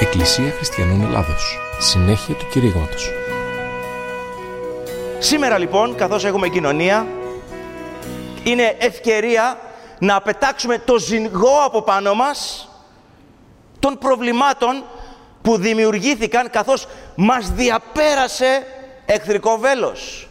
Εκκλησία Χριστιανών Ελλάδος. Συνέχεια του κηρύγματος. Σήμερα λοιπόν, καθώς έχουμε κοινωνία, είναι ευκαιρία να πετάξουμε το ζυγό από πάνω μας των προβλημάτων που δημιουργήθηκαν καθώς μας διαπέρασε εχθρικό βέλος.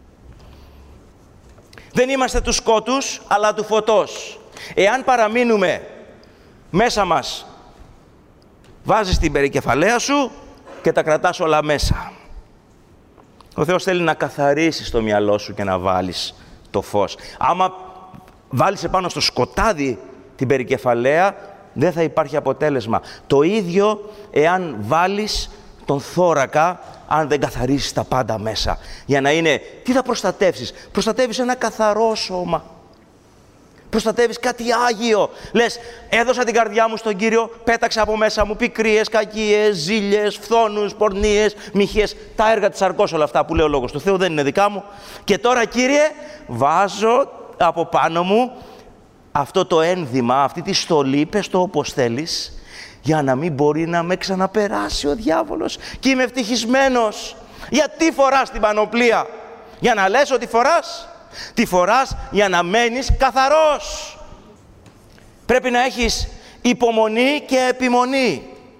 Δεν είμαστε του σκότους, αλλά του φωτός. Εάν παραμείνουμε μέσα μας, βάζεις την περικεφαλαία σου και τα κρατάς όλα μέσα. Ο Θεός θέλει να καθαρίσεις το μυαλό σου και να βάλεις το φως. Άμα βάλεις επάνω στο σκοτάδι την περικεφαλαία, δεν θα υπάρχει αποτέλεσμα. Το ίδιο εάν βάλεις τον θώρακα, αν δεν καθαρίσεις τα πάντα μέσα. Για να είναι, τι θα προστατεύσεις? Προστατεύεις ένα καθαρό σώμα. Προστατεύεις κάτι άγιο. Λες, έδωσα την καρδιά μου στον Κύριο, πέταξα από μέσα μου πικρίες, κακίες, ζήλιες, φθόνους, πορνίες, μοιχείες, τα έργα της σαρκός, όλα αυτά που λέει ο Λόγος του Θεού, δεν είναι δικά μου. Και τώρα, Κύριε, βάζω από πάνω μου αυτό το ένδυμα, αυτή τη στολή, πες το όπως θέλεις, για να μην μπορεί να με ξαναπεράσει ο διάβολος. Και είμαι ευτυχισμένος. Γιατί φοράς την πανοπλία? Για να λες ότι φοράς? Τη φοράς για να μένεις καθαρός. Πρέπει να έχεις υπομονή και επιμονή.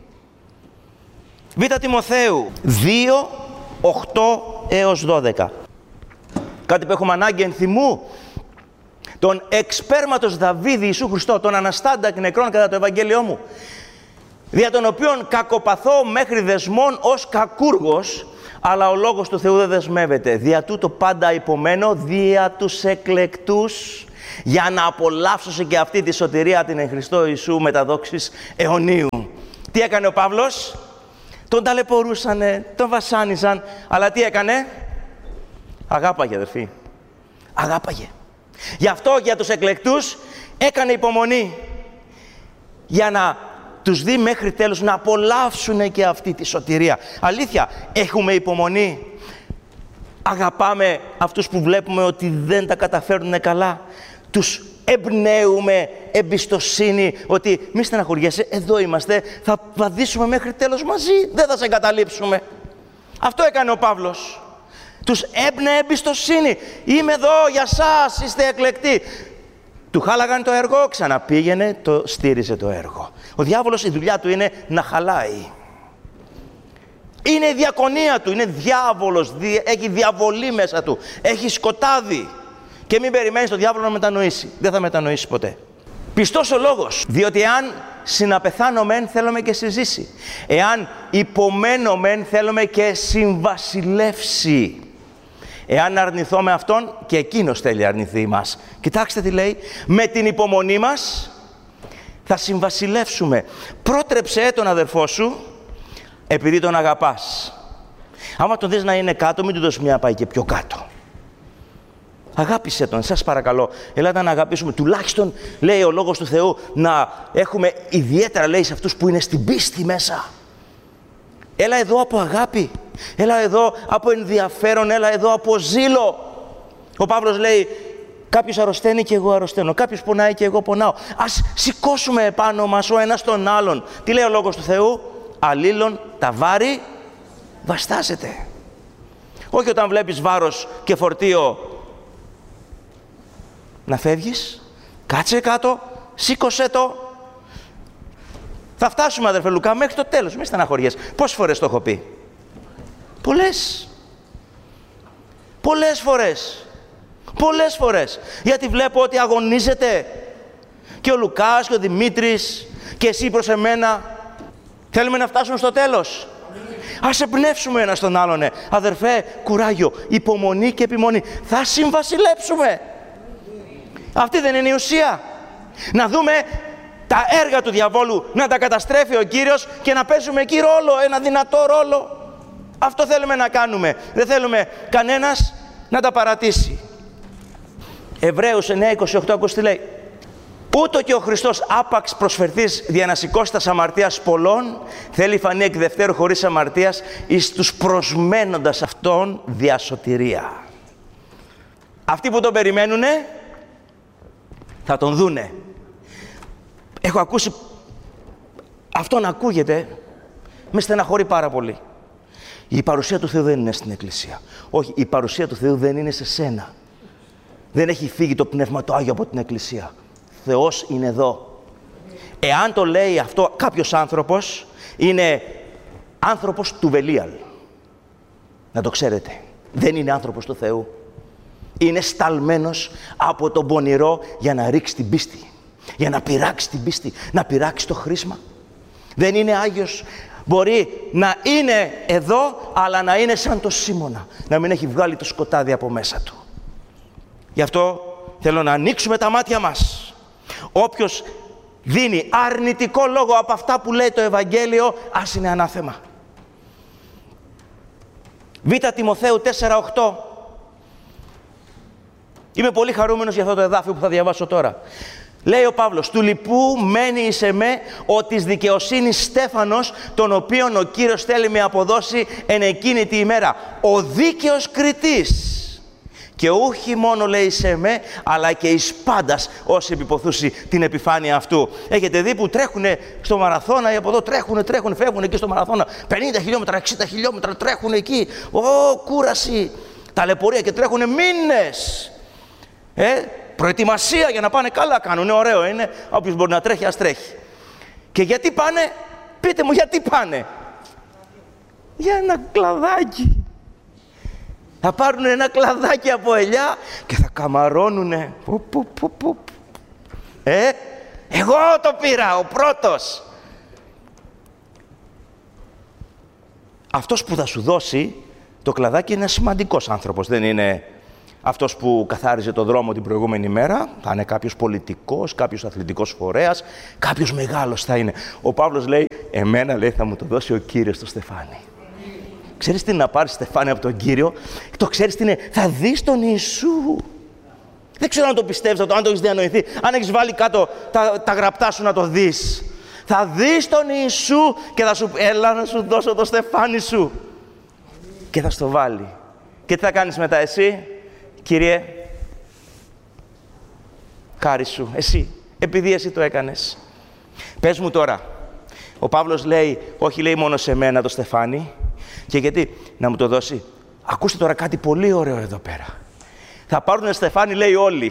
Β' Τιμοθέου 2, 8 έως 12. Κάτι που έχουμε ανάγκη ενθυμού. Τον εξπέρματος Δαβίδ Ιησού Χριστό, τον αναστάντα εκ νεκρών κατά το Ευαγγέλιό μου, δια των οποίων κακοπαθώ μέχρι δεσμών ως κακούργος, αλλά ο Λόγος του Θεού δεν δεσμεύεται. Δια τούτο πάντα υπομένω, δια τους εκλεκτούς, για να απολαύσω και αυτή τη σωτηρία την εν Χριστώ Ιησού μεταδόξης αιωνίου. Τι έκανε ο Παύλος? Τον ταλαιπωρούσανε, τον βασάνιζαν, αλλά τι έκανε? Αγάπαγε, αδερφοί. Αγάπαγε. Γι' αυτό για τους εκλεκτούς έκανε υπομονή, για να τους δει μέχρι τέλους, να απολαύσουν και αυτή τη σωτηρία. Αλήθεια, έχουμε υπομονή? Αγαπάμε αυτούς που βλέπουμε ότι δεν τα καταφέρνουν καλά? Τους εμπνέουμε εμπιστοσύνη ότι μη στεναχωριέσαι, εδώ είμαστε, θα βαδίσουμε μέχρι τέλος μαζί, δεν θα σε εγκαταλείψουμε. Αυτό έκανε ο Παύλος. Τους έμπνεε εμπιστοσύνη. Είμαι εδώ για σας, είστε εκλεκτοί. Του χάλαγαν το έργο, ξαναπήγαινε, το στήριζε το έργο. Ο διάβολος, η δουλειά του είναι να χαλάει. Είναι η διακονία του, είναι διάβολος, έχει διαβολή μέσα του, έχει σκοτάδι. Και μην περιμένεις τον διάβολο να μετανοήσει. Δεν θα μετανοήσει ποτέ. Πιστός ο λόγος, διότι εάν συναπεθάνω μεν, θέλουμε και συζήσει. Εάν υπομένω μεν, θέλουμε και συμβασιλεύσει. Εάν αρνηθώ με Αυτόν, και Εκείνος θέλει αρνηθεί μας. Κοιτάξτε τι λέει, με την υπομονή μας θα συμβασιλεύσουμε. Πρότρεψε τον αδερφό σου, επειδή τον αγαπάς. Άμα τον δεις να είναι κάτω, μην του δώσεις μια πάει και πιο κάτω. Αγάπησε τον, σας παρακαλώ. Ελάτε να αγαπήσουμε. Τουλάχιστον, λέει ο Λόγος του Θεού, να έχουμε ιδιαίτερα, λέει, σε αυτούς που είναι στην πίστη μέσα. Έλα εδώ από αγάπη. Έλα εδώ από ενδιαφέρον. Έλα εδώ από ζήλο. Ο Παύλος λέει, κάποιος αρρωσταίνει και εγώ αρρωσταίνω. Κάποιος πονάει και εγώ πονάω. Ας σηκώσουμε επάνω μας ο ένας τον άλλον. Τι λέει ο Λόγος του Θεού? Αλλήλων τα βάρη βαστάζετε. Όχι όταν βλέπεις βάρος και φορτίο να φεύγεις. Κάτσε κάτω, σήκωσέ το. Θα φτάσουμε, αδερφέ Λουκά, μέχρι το τέλος. Μη στεναχωριέσαι. Πόσες φορές το έχω πει? Πολλές. Πολλές φορές. Πολλές φορές. Γιατί βλέπω ότι αγωνίζεται και ο Λουκάς και ο Δημήτρης και εσύ προς εμένα. Θέλουμε να φτάσουμε στο τέλος. Ας εμπνεύσουμε ένας τον άλλον. Αδερφέ, κουράγιο, υπομονή και επιμονή. Θα συμβασιλέψουμε. Αυτή δεν είναι η ουσία? Να δούμε τα έργα του διαβόλου, να τα καταστρέφει ο Κύριος και να παίζουμε εκεί ρόλο, ένα δυνατό ρόλο. Αυτό θέλουμε να κάνουμε. Δεν θέλουμε κανένας να τα παρατήσει. Εβραίους 9:28, ακούς τι λέει. Ούτω και ο Χριστός άπαξ προσφερθείς δια να σηκώσει τας αμαρτίας πολλών, θέλει φανεί εκ δευτέρου χωρίς αμαρτίας εις τους προσμένοντας αυτόν δια σωτηρία. Αυτοί που τον περιμένουνε θα τον δούνε. Έχω ακούσει αυτό να ακούγεται Με στεναχωρεί πάρα πολύ. Η παρουσία του Θεού δεν είναι στην Εκκλησία. Όχι, η παρουσία του Θεού δεν είναι σε σένα. Δεν έχει φύγει το Πνεύμα το Άγιο από την Εκκλησία. Θεός είναι εδώ. Εάν το λέει αυτό κάποιος άνθρωπος, είναι άνθρωπος του Βελίαλ. Να το ξέρετε. Δεν είναι άνθρωπος του Θεού. Είναι σταλμένος από τον πονηρό για να ρίξει την πίστη. Για να πειράξει την πίστη. Να πειράξει το χρήσμα. Δεν είναι Άγιος. Μπορεί να είναι εδώ, αλλά να είναι σαν το Σίμωνα. Να μην έχει βγάλει το σκοτάδι από μέσα του. Γι' αυτό θέλω να ανοίξουμε τα μάτια μας. Όποιος δίνει αρνητικό λόγο από αυτά που λέει το Ευαγγέλιο, ας είναι ανάθεμα. Β' Τιμοθέου 4:8. Είμαι πολύ χαρούμενος για αυτό το εδάφιο που θα διαβάσω τώρα. Λέει ο Παύλος, του λοιπού μένει εις εμέ ο της δικαιοσύνης Στέφανος, τον οποίον ο Κύριος θέλει με αποδώσει εν εκείνη τη ημέρα. Ο δίκαιος κριτής. Και όχι μόνο λέει σε εμέ, αλλά και εις πάντας όσοι επιποθούσι την επιφάνεια αυτού. Έχετε δει που τρέχουνε στο μαραθώνα, ή από εδώ τρέχουνε, φεύγουν εκεί στο μαραθώνα. 50 χιλιόμετρα, 60 χιλιόμετρα τρέχουν εκεί. Κούραση, ταλαιπωρία, και τρέχουνε μήνες. Προετοιμασία για να πάνε καλά κάνουν, ωραίο είναι. Όποιος μπορεί να τρέχει, ας τρέχει. Και γιατί πάνε, πείτε μου γιατί πάνε. Για ένα κλαδάκι. Θα πάρουν ένα κλαδάκι από ελιά και θα καμαρώνουνε. Εγώ το πήρα, ο πρώτος. Αυτός που θα σου δώσει το κλαδάκι είναι σημαντικός άνθρωπος. Δεν είναι αυτός που καθάριζε το δρόμο την προηγούμενη μέρα. Θα είναι κάποιος πολιτικός, κάποιος αθλητικός φορέας, κάποιος μεγάλος θα είναι. Ο Παύλος λέει, εμένα λέει θα μου το δώσει ο Κύριος το στεφάνι. Ξέρεις τι είναι να πάρεις στεφάνι από τον Κύριο? Το ξέρεις τι είναι? Θα δεις τον Ιησού. Δεν ξέρω αν το πιστεύεις, αν το έχεις διανοηθεί. Αν έχεις βάλει κάτω τα γραπτά σου να το δεις. Θα δεις τον Ιησού και θα σου έλα να σου δώσω το στεφάνι σου. Και θα στο βάλει. Και τι θα κάνεις μετά εσύ? Κύριε, χάρη σου, εσύ, επειδή εσύ το έκανες. Πες μου τώρα, ο Παύλος λέει, όχι λέει μόνο σε μένα το στεφάνι, και γιατί να μου το δώσει. Ακούστε τώρα κάτι πολύ ωραίο εδώ πέρα. Θα πάρουν στεφάνι, λέει όλοι.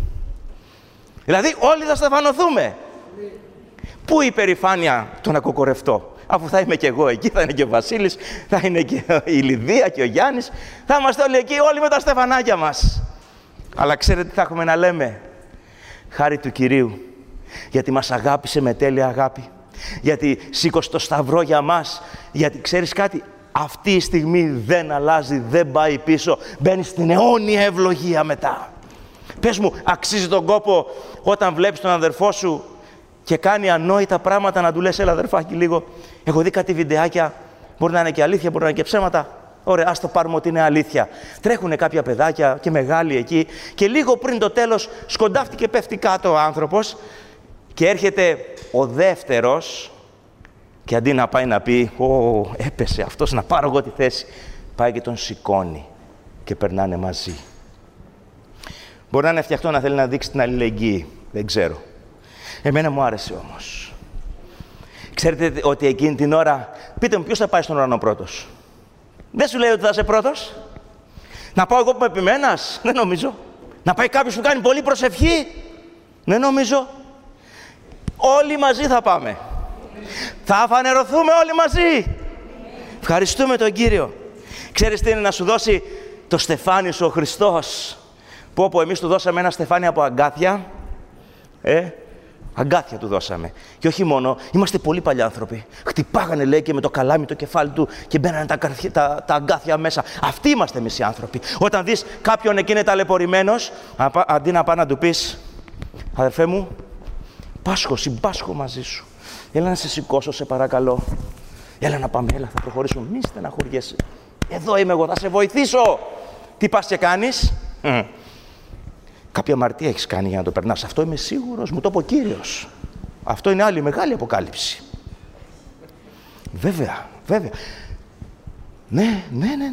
Δηλαδή όλοι θα στεφανωθούμε. Πού η υπερηφάνεια το να κοκορευτώ? Αφού θα είμαι και εγώ εκεί, θα είναι και ο Βασίλης, θα είναι και η Λιδία και ο Γιάννης. Θα είμαστε όλοι εκεί, όλοι με τα στεφανάκια μας. Αλλά ξέρετε τι θα έχουμε να λέμε? Χάρη του Κυρίου. Γιατί μας αγάπησε με τέλεια αγάπη. Γιατί σήκωσε το σταυρό για μας. Γιατί ξέρεις κάτι? Αυτή η στιγμή δεν αλλάζει, δεν πάει πίσω. Μπαίνει στην αιώνια ευλογία μετά. Πες μου, αξίζει τον κόπο όταν βλέπεις τον αδερφό σου και κάνει ανόητα πράγματα να του λες, έλα αδερφάκι λίγο? Έχω δει κάτι βιντεάκια, μπορεί να είναι και αλήθεια, μπορεί να είναι και ψέματα. Ωραία, ας το πάρουμε ότι είναι αλήθεια. Τρέχουνε κάποια παιδάκια και μεγάλοι εκεί και λίγο πριν το τέλος σκοντάφτηκε, πέφτει κάτω ο άνθρωπος και έρχεται ο δεύτερος και αντί να πάει να πει έπεσε αυτός, να πάρω εγώ τη θέση, πάει και τον σηκώνει και περνάνε μαζί. Μπορεί να είναι φτιαχτό να θέλει να δείξει την αλληλεγγύη, δεν ξέρω. Εμένα μου άρεσε όμως. Ξέρετε ότι εκείνη την ώρα, πείτε μου ποιος θα πάει στον ουρανό πρώτος? Δεν σου λέει ότι θα είσαι πρώτος? Να πάω εγώ που με επιμένας? Δεν νομίζω. Να πάει κάποιος που κάνει πολύ προσευχή? Δεν νομίζω. Όλοι μαζί θα πάμε. Θα φανερωθούμε όλοι μαζί. Ευχαριστούμε τον Κύριο. Ξέρεις τι είναι να σου δώσει το στεφάνι σου ο Χριστός? Που εμείς του δώσαμε ένα στεφάνι από αγκάθια. Αγκάθια του δώσαμε. Και όχι μόνο, είμαστε πολύ παλιοί άνθρωποι. Χτυπάγανε, λέει, και με το καλάμι το κεφάλι του και μπαίνανε τα αγκάθια μέσα. Αυτοί είμαστε εμείς οι άνθρωποι. Όταν δεις κάποιον εκεί είναι ταλαιπωρημένος, αντί να πάει να του πεις, αδερφέ μου, πάσχω, συμπάσχω μαζί σου. Έλα να σε σηκώσω, σε παρακαλώ. Έλα να πάμε, έλα, θα προχωρήσουμε. Μη στεναχωριέσαι. Εδώ είμαι εγώ, θα σε βοηθήσω. Τι πας και κάνεις? Κάποια αμαρτία έχεις κάνει για να το περνάς. Αυτό είμαι σίγουρος, μου το είπε ο Κύριος. Αυτό είναι άλλη μεγάλη αποκάλυψη. Βέβαια, βέβαια. Ναι.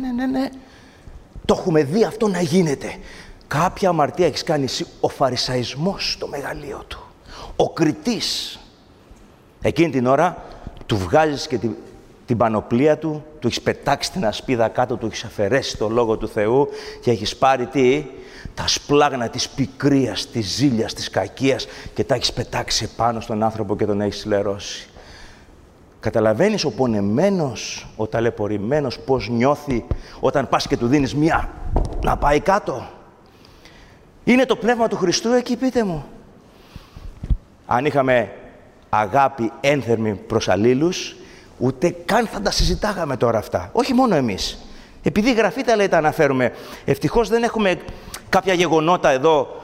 Το έχουμε δει αυτό να γίνεται. Κάποια αμαρτία έχεις κάνει εσύ. Ο φαρισαϊσμός το μεγαλείο του. Ο κριτής. Εκείνη την ώρα του βγάζεις και την πανοπλία του, του έχεις πετάξει την ασπίδα κάτω, του έχεις αφαιρέσει το Λόγο του Θεού και έχεις πάρει τι? Τα σπλάγνα της πικρίας, της ζήλιας, της κακίας και τα έχεις πετάξει επάνω στον άνθρωπο και τον έχεις λερώσει. Καταλαβαίνεις ο πονεμένος, ο ταλαιπωρημένος πώς νιώθει όταν πας και του δίνεις μία να πάει κάτω? Είναι το πνεύμα του Χριστού εκεί, πείτε μου? Αν είχαμε αγάπη ένθερμη προς αλλήλους, ούτε καν θα τα συζητάγαμε τώρα αυτά. Όχι μόνο εμείς. Επειδή η Γραφή τα λέει, τα αναφέρουμε. Ευτυχώς δεν έχουμε κάποια γεγονότα εδώ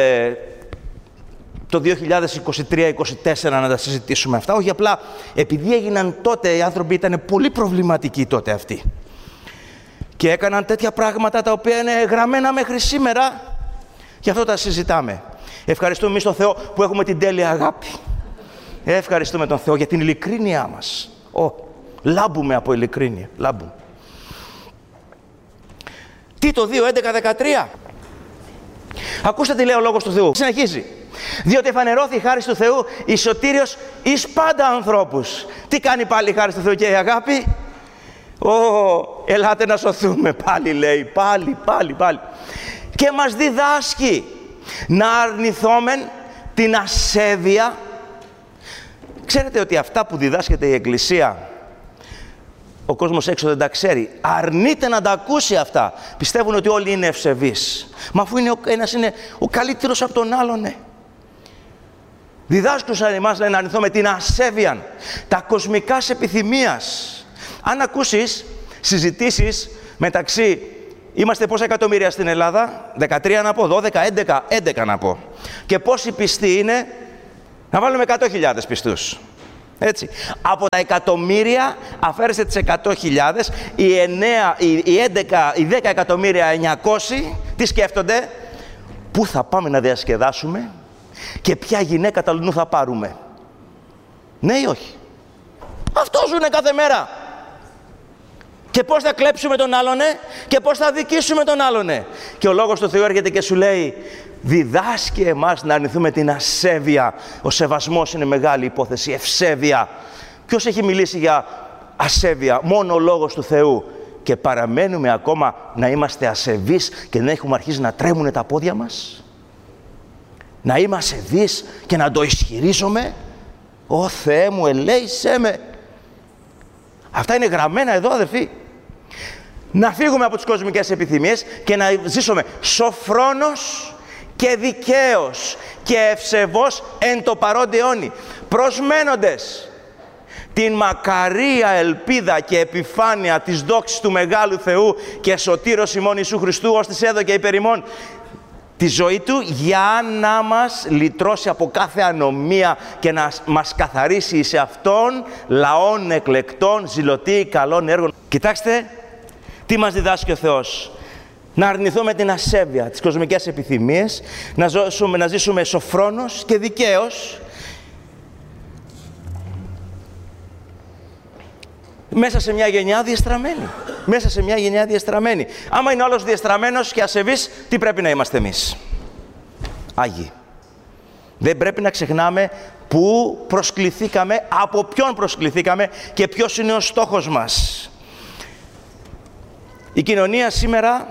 το 2023-2024 να τα συζητήσουμε αυτά. Όχι, απλά επειδή έγιναν τότε, οι άνθρωποι ήταν πολύ προβληματικοί τότε αυτοί. Και έκαναν τέτοια πράγματα τα οποία είναι γραμμένα μέχρι σήμερα. Γι' αυτό τα συζητάμε. Ευχαριστούμε εμείς τον Θεό που έχουμε την τέλεια αγάπη. Ευχαριστούμε τον Θεό για την ειλικρίνειά μας. Λάμπουμε από ειλικρίνεια. Λάμπουμε. Τίτο 2:11-13. Ακούστε τι λέει ο Λόγος του Θεού. Συνεχίζει. Διότι εφανερώθη η χάρις του Θεού εις σωτήριος εις πάντα ανθρώπους. Τι κάνει πάλι η χάρις του Θεού και η αγάπη? Ελάτε να σωθούμε πάλι, λέει. Πάλι. Και μας διδάσκει να αρνηθόμεν την ασέβεια. Ξέρετε ότι αυτά που διδάσκεται η Εκκλησία, ο κόσμος έξω δεν τα ξέρει. Αρνείται να τα ακούσει αυτά. Πιστεύουν ότι όλοι είναι ευσεβείς. Μα αφού είναι ένας είναι ο καλύτερος από τον άλλον, ναι. Διδάσκουσαν εμάς να αρνηθούμε την ασέβεια, τα κοσμικάς επιθυμίας. Αν ακούσεις συζητήσεις μεταξύ, είμαστε πόσα εκατομμύρια στην Ελλάδα? 13 να πω, 12, 11 να πω. Και πόσοι πιστοί είναι? Να βάλουμε 100.000 πιστούς. Έτσι. Από τα εκατομμύρια αφαίρεστε τις 100.000, οι 10 εκατομμύρια 900 τι σκέφτονται? Πού θα πάμε να διασκεδάσουμε και ποια γυναίκα τα λουνού θα πάρουμε? Ναι ή όχι? Αυτό ζουνε κάθε μέρα. Και πώς θα κλέψουμε τον άλλον, και πώς θα δικήσουμε τον άλλον. Και ο Λόγος του Θεού έρχεται και σου λέει, διδάσκει εμάς να αρνηθούμε την ασέβεια. Ο σεβασμός είναι μεγάλη υπόθεση, ευσέβεια. Ποιος έχει μιλήσει για ασέβεια? Μόνο ο Λόγος του Θεού. Και παραμένουμε ακόμα να είμαστε ασεβείς και να έχουμε αρχίσει να τρέμουν τα πόδια μας. Να είμαι ασεβής και να το ισχυρίζομαι. Ω Θεέ μου, ελέησέ με. Αυτά είναι γραμμένα εδώ, αδερφοί. Να φύγουμε από τις κοσμικές επιθυμίες και να ζήσουμε σοφρόνος και δικαίος και ευσεβώς εν το παρόντι αιώνι, προσμένοντες την μακαρία ελπίδα και επιφάνεια της δόξης του Μεγάλου Θεού και σωτήρος ημών Ιησού Χριστού, ως της έδωκε υπερ ημών τη ζωή Του, για να μας λυτρώσει από κάθε ανομία και να μας καθαρίσει σε Αυτόν λαών εκλεκτών, ζηλωτοί, καλών έργων. Κοιτάξτε τι μας διδάσκει ο Θεός. Να αρνηθούμε την ασέβεια, τις κοσμικές επιθυμίες, να ζήσουμε σοφρόνος και δικαίος, μέσα σε μια γενιά διεστραμμένη. Μέσα σε μια γενιά διεστραμμένη. Άμα είναι όλος διεστραμμένος και ασεβής, τι πρέπει να είμαστε εμείς? Άγιοι. Δεν πρέπει να ξεχνάμε πού προσκληθήκαμε, από ποιον προσκληθήκαμε και ποιος είναι ο στόχος μας. Η κοινωνία σήμερα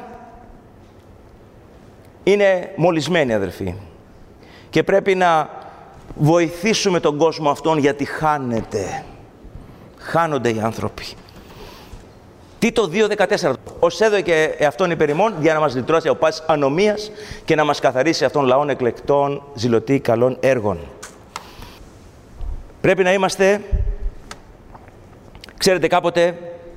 είναι μολυσμένη, αδελφοί. Και πρέπει να βοηθήσουμε τον κόσμο αυτόν, γιατί χάνονται οι άνθρωποι. Τίτο 2:14. Ως έδωκε εαυτόν υπερ ημών, για να μας λυτρώσει από πάσης ανομίας και να μας καθαρίσει αυτών λαών εκλεκτών, ζηλωτοί, καλών έργων. Πρέπει να είμαστε, ξέρετε, κάποτε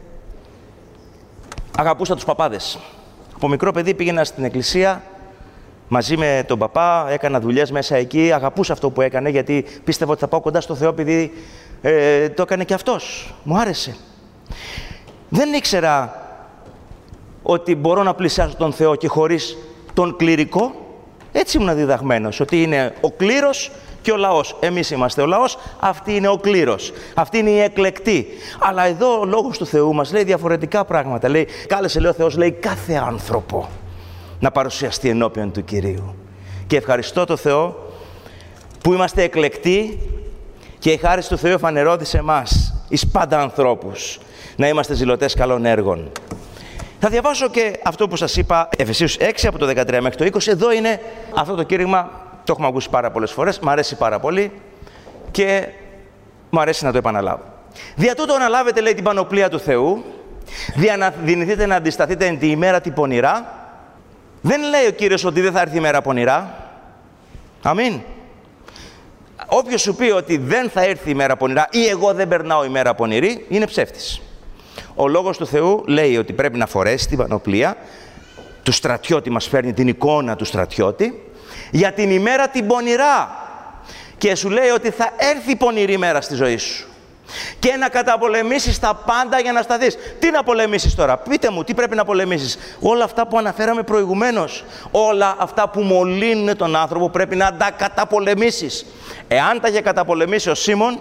αγαπούσα τους παπάδες. Από μικρό παιδί πήγαινα στην εκκλησία μαζί με τον παπά, έκανα δουλειές μέσα εκεί, αγαπούσα αυτό που έκανε, γιατί πίστευα ότι θα πάω κοντά στο Θεό, επειδή το έκανε και αυτός. Μου άρεσε. Δεν ήξερα ότι μπορώ να πλησιάσω τον Θεό και χωρίς τον κληρικό. Έτσι ήμουν διδαγμένος, ότι είναι ο κλήρος και ο λαός. Εμείς είμαστε ο λαός, αυτή είναι ο κλήρος. Αυτή είναι η εκλεκτή. Αλλά εδώ ο Λόγος του Θεού μας λέει διαφορετικά πράγματα. Λέει, κάλεσε, λέει ο Θεός, λέει, κάθε άνθρωπο να παρουσιαστεί ενώπιον του Κυρίου. Και ευχαριστώ τον Θεό που είμαστε εκλεκτοί και η χάρις του Θεού εφανερώθη σε εμάς. εις πάντα ανθρώπους, να είμαστε ζηλωτές καλών έργων. Θα διαβάσω και αυτό που σας είπα, Εφεσίους 6 από το 13 μέχρι το 20. Εδώ είναι αυτό το κήρυγμα, το έχουμε ακούσει πάρα πολλές φορές, μου αρέσει πάρα πολύ και μου αρέσει να το επαναλάβω. Δια τούτο αναλάβετε, λέει, την πανοπλία του Θεού, δυνηθείτε να αντισταθείτε εν τη ημέρα την πονηρά. Δεν λέει ο Κύριος ότι δεν θα έρθει η μέρα πονηρά. Αμήν. Όποιος σου πει ότι δεν θα έρθει η μέρα πονηρά ή εγώ δεν περνάω η μέρα πονηρή, είναι ψεύτης. Ο Λόγος του Θεού λέει ότι πρέπει να φορέσει την πανοπλία του στρατιώτη, μας φέρνει την εικόνα του στρατιώτη, για την ημέρα την πονηρά. Και σου λέει ότι θα έρθει η πονηρή μέρα στη ζωή σου. Και να καταπολεμήσεις τα πάντα για να σταθείς. Τι να πολεμήσεις τώρα? Πείτε μου, τι πρέπει να πολεμήσεις? Όλα αυτά που αναφέραμε προηγουμένως. Όλα αυτά που μολύνουν τον άνθρωπο πρέπει να τα καταπολεμήσεις. Εάν τα είχε καταπολεμήσει ο Σίμων,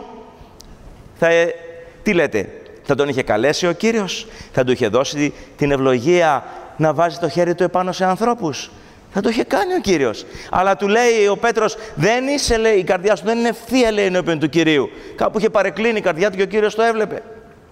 τι λέτε? Θα τον είχε καλέσει ο Κύριος? Θα του είχε δώσει την ευλογία να βάζει το χέρι του επάνω σε ανθρώπους? Θα το είχε κάνει ο Κύριος. Αλλά του λέει ο Πέτρος, δεν είσαι, λέει, η καρδιά σου δεν είναι ευθεία, λέει, ενώπιον του Κυρίου. Κάπου είχε παρεκκλίνει η καρδιά του και ο Κύριος το έβλεπε.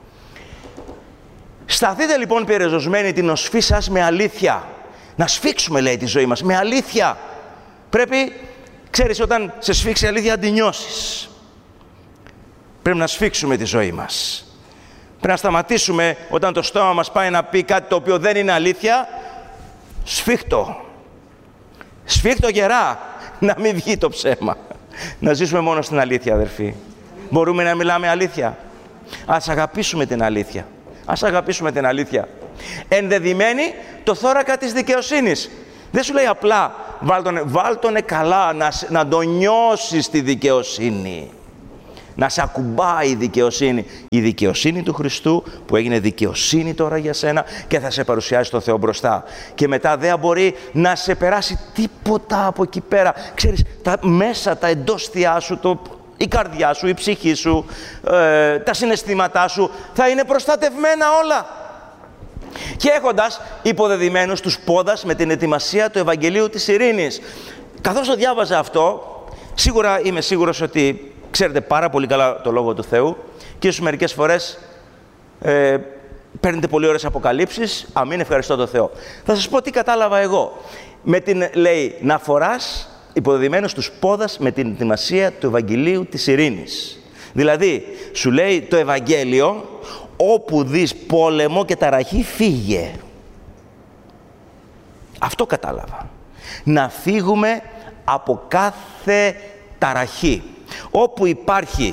Σταθείτε λοιπόν περιοζωσμένοι την οσφή σας με αλήθεια. Να σφίξουμε, λέει, τη ζωή μας με αλήθεια. Πρέπει, ξέρεις, όταν σε σφίξει η αλήθεια, να τη νιώσεις. Πρέπει να σφίξουμε τη ζωή μας. Πρέπει να σταματήσουμε όταν το στόμα μας πάει να πει κάτι το οποίο δεν είναι αλήθεια. Σφίχτω. Σφίχτω γερά, να μην βγει το ψέμα. Να ζήσουμε μόνο στην αλήθεια, αδερφοί. Μπορούμε να μιλάμε αλήθεια? Ας αγαπήσουμε την αλήθεια. Ας αγαπήσουμε την αλήθεια. Ενδεδειμένη το θώρακα της δικαιοσύνης. Δεν σου λέει απλά βάλτονε καλά, να το νιώσεις τη δικαιοσύνη. Να σε ακουμπάει η δικαιοσύνη. Η δικαιοσύνη του Χριστού που έγινε δικαιοσύνη τώρα για σένα και θα σε παρουσιάσει τον Θεό μπροστά. Και μετά δεν μπορεί να σε περάσει τίποτα από εκεί πέρα. Ξέρεις, τα μέσα, τα εντόστια σου, η καρδιά σου, η ψυχή σου, τα συναισθήματά σου θα είναι προστατευμένα όλα. Και έχοντας υποδεδειμένους τους πόδας με την ετοιμασία του Ευαγγελίου της Ειρήνης. Καθώς το διάβαζα αυτό, σίγουρα είμαι σίγουρος ότι ξέρετε πάρα πολύ καλά το Λόγο του Θεού και ίσως μερικές φορές παίρνετε πολύ ωραίες αποκαλύψεις. Αμήν, ευχαριστώ τον Θεό. Θα σας πω τι κατάλαβα εγώ. Λέει, να φοράς υποδεδειμένους τους πόδας με την ετοιμασία του Ευαγγελίου της Ειρήνης. Δηλαδή, σου λέει το Ευαγγέλιο, όπου δεις πόλεμο και ταραχή, φύγε. Αυτό κατάλαβα. Να φύγουμε από κάθε ταραχή. Όπου υπάρχει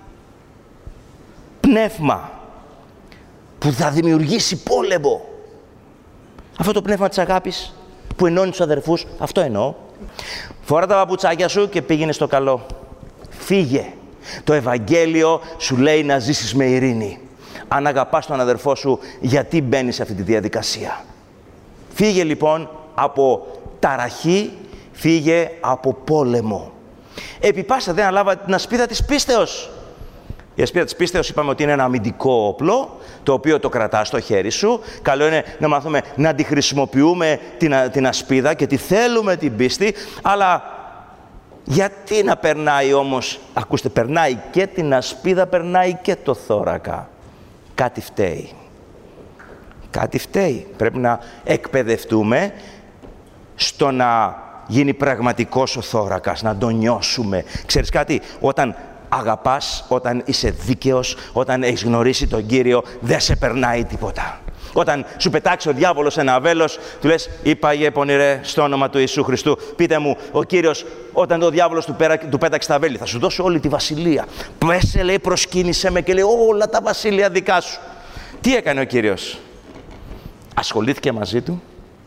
πνεύμα που θα δημιουργήσει πόλεμο, αυτό το πνεύμα της αγάπης που ενώνει τους αδερφούς, αυτό εννοώ. Φορά τα παπουτσάκια σου και πήγαινε στο καλό. Φύγε. Το Ευαγγέλιο σου λέει να ζήσεις με ειρήνη. Αν αγαπάς τον αδερφό σου, γιατί μπαίνεις σε αυτή τη διαδικασία? Φύγε λοιπόν από ταραχή, φύγε από πόλεμο. Επί πάσα δεν αναλάβατε την ασπίδα της πίστεως. Η ασπίδα της πίστεως είπαμε ότι είναι ένα αμυντικό όπλο, το οποίο το κρατάς στο χέρι σου. Καλό είναι να μάθουμε να τη χρησιμοποιούμε την ασπίδα και τη θέλουμε την πίστη, αλλά γιατί να περνάει όμως? Ακούστε, περνάει και την ασπίδα, περνάει και το θώρακα. Κάτι φταίει. Κάτι φταίει. Πρέπει να εκπαιδευτούμε στο να γίνει πραγματικός ο θώρακας, να τον νιώσουμε. Ξέρεις κάτι, όταν αγαπάς, όταν είσαι δίκαιος, όταν έχεις γνωρίσει τον Κύριο, δεν σε περνάει τίποτα. Όταν σου πετάξει ο διάβολος ένα βέλος, του λες, είπαγε πονηρέ στο όνομα του Ιησού Χριστού. Πείτε μου, ο Κύριος, όταν ο διάβολος του πέταξε τα βέλη, θα σου δώσω όλη τη βασιλεία. Πέσε, λέει, προσκύνησέ με και λέει, όλα τα βασίλεια δικά σου. Τι έκανε ο Κύριος? Ασχολήθηκε μαζί του.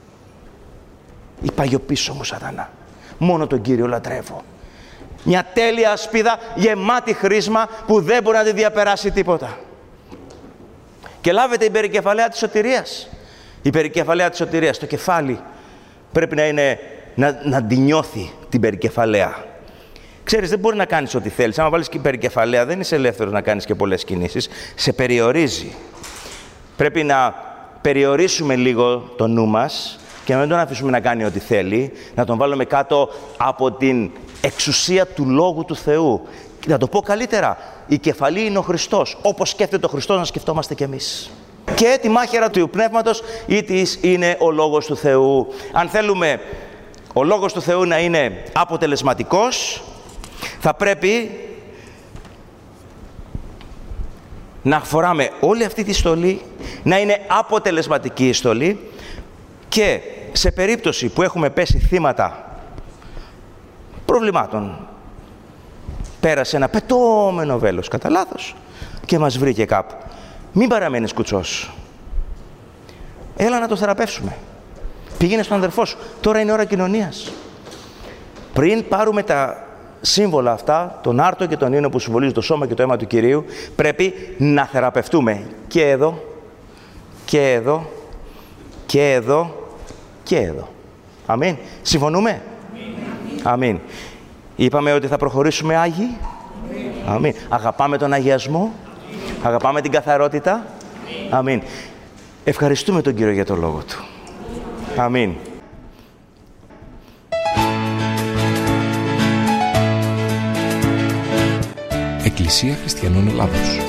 Είπα πίσω μου, σατανά. Μόνο τον Κύριο λατρεύω. Μια τέλεια ασπίδα γεμάτη χρήσμα που δεν μπορεί να τη διαπεράσει τίποτα. Και λάβετε η περικεφαλαία της σωτηρίας. Η περικεφαλαία της σωτηρίας, το κεφάλι πρέπει να είναι, να τη νιώθει την περικεφαλαία. Ξέρεις, δεν μπορεί να κάνεις ό,τι θέλεις. Άμα βάλεις και περικεφαλαία, δεν είσαι ελεύθερος να κάνεις και πολλές κινήσεις. Σε περιορίζει. Πρέπει να περιορίσουμε λίγο το νου μας και να μην τον αφήσουμε να κάνει ό,τι θέλει, να τον βάλουμε κάτω από την εξουσία του Λόγου του Θεού. Να το πω καλύτερα, η κεφαλή είναι ο Χριστός. Όπως σκέφτεται ο Χριστός να σκεφτόμαστε κι εμείς. Και τη μάχαιρα του Πνεύματος ή της είναι ο Λόγος του Θεού. Αν θέλουμε ο Λόγος του Θεού να είναι αποτελεσματικός, θα πρέπει να φοράμε όλη αυτή τη στολή, να είναι αποτελεσματική η στολή, και σε περίπτωση που έχουμε πέσει θύματα προβλημάτων, πέρασε ένα πετώμενο βέλος κατά λάθος και μας βρήκε κάπου, μην παραμένεις κουτσός. Έλα να το θεραπεύσουμε. Πήγαινε στον αδερφό σου. Τώρα είναι ώρα κοινωνίας. Πριν πάρουμε τα σύμβολα αυτά, τον άρτο και τον ίνο που συμβολίζουν το σώμα και το αίμα του Κυρίου, πρέπει να θεραπευτούμε και εδώ, και εδώ, και εδώ, και εδώ. Αμήν. Συμφωνούμε? Αμήν. Είπαμε ότι θα προχωρήσουμε Άγιοι. Αμήν. Αγαπάμε τον αγιασμό. Αγαπάμε την καθαρότητα. Αμήν. Ευχαριστούμε τον Κύριο για το Λόγο Του. Αμήν. Εκκλησία Χριστιανών Ελλάδος.